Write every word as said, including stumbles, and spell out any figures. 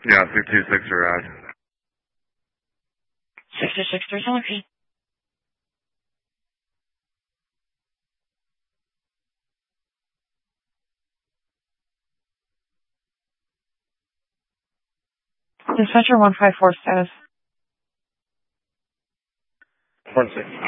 Yeah, three two six arrived. six two six three seven P. Dispatcher one five four status. One six.